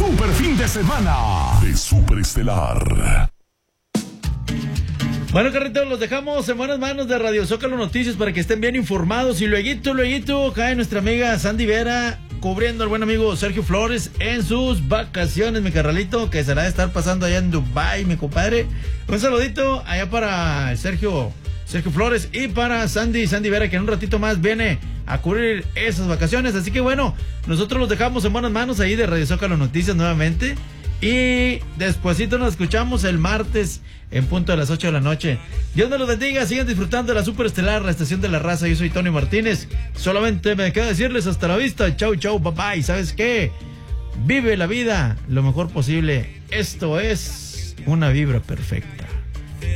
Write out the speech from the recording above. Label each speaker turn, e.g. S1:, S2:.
S1: super fin de semana de Superestelar.
S2: Bueno, carritos, los dejamos en buenas manos de Radio Zócalo Noticias para que estén bien informados. Y lueguito, cae nuestra amiga Sandy Vera cubriendo al buen amigo Sergio Flores en sus vacaciones, mi carnalito, que se la de estar pasando allá en Dubái, mi compadre. Un saludito allá para Sergio Flores y para Sandy Vera, que en un ratito más viene a cubrir esas vacaciones. Así que bueno, nosotros los dejamos en buenas manos ahí de Radio Zócalo Noticias nuevamente. Y despuesito nos escuchamos el martes en punto de las 8 de la noche. Dios me los bendiga, sigan disfrutando de la Superestelar, la estación de la raza. Yo soy Tony Martínez. Solamente me queda decirles hasta la vista. Chau, bye bye. ¿Sabes qué? Vive la vida lo mejor posible. Esto es una vibra perfecta.